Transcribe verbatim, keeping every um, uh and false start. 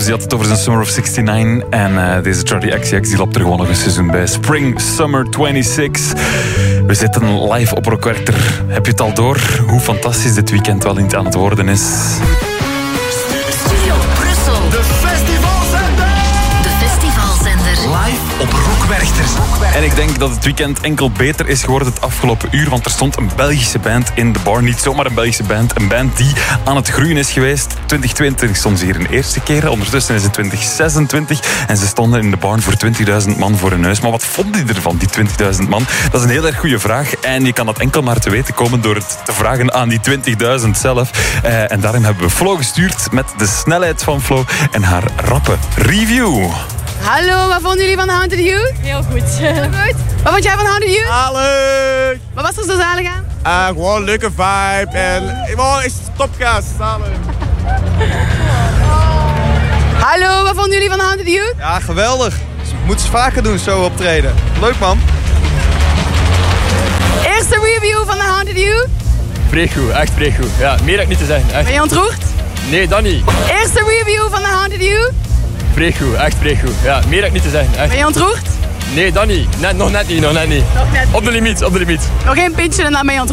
Adams die had het over zijn Summer of zesennegentig. En uh, deze Charlie X C X die loopt er gewoon nog een seizoen bij. Spring Summer tweeëntwintig. We zitten live op Rock Werchter. Heb je het al door hoe fantastisch dit weekend wel niet aan het worden is? Studio Brussel. De festivalzender. De festivalzender. Live op Rock Werchter. En ik denk dat het weekend enkel beter is geworden het afgelopen uur. Want er stond een Belgische band in de bar. Niet zomaar een Belgische band. Een band die aan het groeien is geweest. twintig tweeëntwintig stonden ze hier een eerste keer. Ondertussen is het twintig zesentwintig. En ze stonden in de bar voor twintigduizend man voor hun huis. Maar wat vonden die ervan, die twintigduizend man? Dat is een heel erg goede vraag. En je kan dat enkel maar te weten komen door het te vragen aan die twintigduizend zelf. Uh, en daarom hebben we Flo gestuurd met de snelheid van Flo en haar rappe review. Hallo, wat vonden jullie van The Haunted Youth? Heel goed. Heel goed. Wat vond jij van The Haunted Youth? Zalig! Wat was er zo zalig aan? Uh, gewoon een leuke vibe en gewoon is topgast, zalig. Hallo, wat vonden jullie van The Haunted Youth? Ja, geweldig. Moeten ze vaker doen, zo optreden. Leuk man. Eerste review van The Haunted Youth. Pregoed, echt pregoed. Ja, meer heb ik niet te zeggen. Echt. Ben je ontroerd? Nee, dat niet. Eerste review van The Haunted Youth. Pregoed, echt pregoed. Ja, meer heb ik niet te zeggen. Echt. Ben je ontroerd? Nee, dat niet. Net, nog net niet, nog net niet. Nog net niet. Op de limiet, op de limiet. Nog één pintje en dan ben je ontroerd.